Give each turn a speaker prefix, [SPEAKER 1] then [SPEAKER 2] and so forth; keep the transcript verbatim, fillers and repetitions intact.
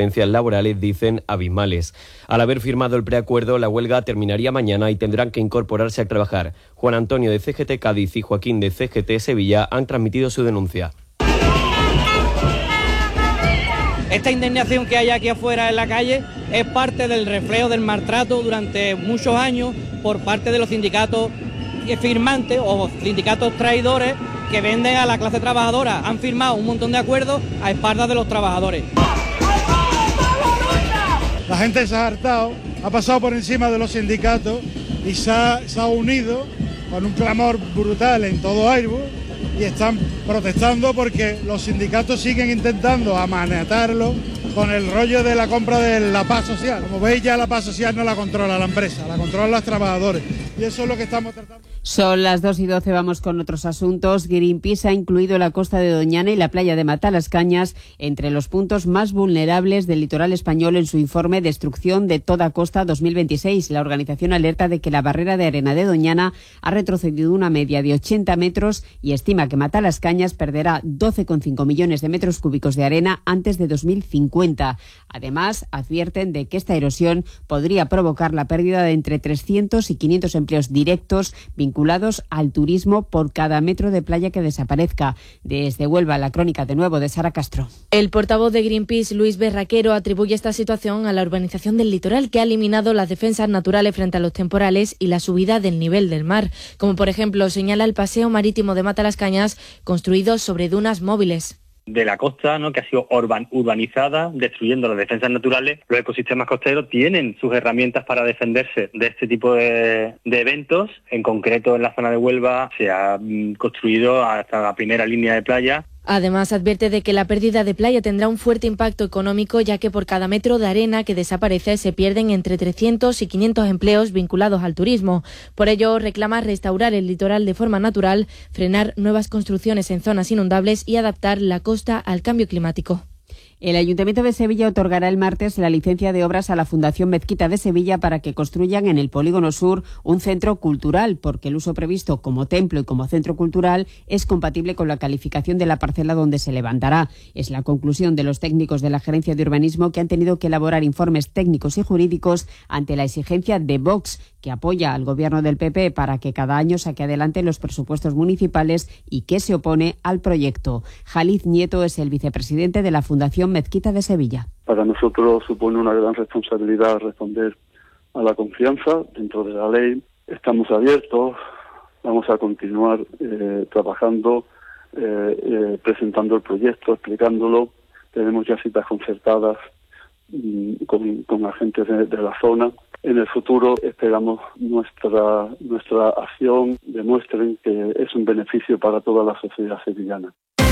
[SPEAKER 1] diferencias laborales, dicen, abismales. Al haber firmado el preacuerdo, la huelga terminaría mañana y tendrán que incorporarse a trabajar. Juan Antonio de C G T Cádiz y Joaquín de C G T Sevilla han transmitido su denuncia.
[SPEAKER 2] Esta indignación que hay aquí afuera en la calle es parte del reflejo del maltrato durante muchos años por parte de los sindicatos firmantes o sindicatos traidores que venden a la clase trabajadora. Han firmado un montón de acuerdos a espaldas de los trabajadores.
[SPEAKER 3] La gente se ha hartado, ha pasado por encima de los sindicatos y se ha, se ha unido con un clamor brutal en todo Airbus y están protestando porque los sindicatos siguen intentando amaniatarlo con el rollo de la compra de la paz social. Como veis, ya la paz social no la controla la empresa, la controlan los trabajadores. Y eso es lo que estamos tratando.
[SPEAKER 4] Son las dos y doce, vamos con otros asuntos. Greenpeace ha incluido la costa de Doñana y la playa de Matalascañas entre los puntos más vulnerables del litoral español en su informe Destrucción de toda costa dos mil veintiséis. La organización alerta de que la barrera de arena de Doñana ha retrocedido una media de ochenta metros y estima que Matalascañas perderá doce coma cinco millones de metros cúbicos de arena antes de dos mil cincuenta. Además, advierten de que esta erosión podría provocar la pérdida de entre trescientos y quinientos empleos directos vinculados al turismo por cada metro de playa que desaparezca. Desde Huelva, la crónica de nuevo de Sara Castro.
[SPEAKER 5] El portavoz de Greenpeace, Luis Berraquero, atribuye esta situación a la urbanización del litoral, que ha eliminado las defensas naturales frente a los temporales y la subida del nivel del mar, como por ejemplo señala el paseo marítimo de Matalascañas, construido sobre dunas móviles.
[SPEAKER 6] De la costa, ¿no?, que ha sido urban, urbanizada, destruyendo las defensas naturales. Los ecosistemas costeros tienen sus herramientas para defenderse de este tipo de, de eventos. En concreto, en la zona de Huelva se ha mm, construido hasta la primera línea de playa.
[SPEAKER 5] Además, advierte de que la pérdida de playa tendrá un fuerte impacto económico, ya que por cada metro de arena que desaparece se pierden entre trescientos y quinientos empleos vinculados al turismo. Por ello, reclama restaurar el litoral de forma natural, frenar nuevas construcciones en zonas inundables y adaptar la costa al cambio climático.
[SPEAKER 4] El Ayuntamiento de Sevilla otorgará el martes la licencia de obras a la Fundación Mezquita de Sevilla para que construyan en el Polígono Sur un centro cultural, porque el uso previsto como templo y como centro cultural es compatible con la calificación de la parcela donde se levantará. Es la conclusión de los técnicos de la Gerencia de Urbanismo, que han tenido que elaborar informes técnicos y jurídicos ante la exigencia de Vox, que apoya al gobierno del P P para que cada año saque adelante los presupuestos municipales y que se opone al proyecto. Jaliz Nieto es el vicepresidente de la Fundación Mezquita de Sevilla.
[SPEAKER 7] Para nosotros supone una gran responsabilidad responder a la confianza dentro de la ley. Estamos abiertos, vamos a continuar eh, trabajando, eh, eh, presentando el proyecto, explicándolo. Tenemos ya citas concertadas mm, con, con agentes de, de la zona. En el futuro esperamos nuestra nuestra acción demuestren que es un beneficio para toda la sociedad sevillana.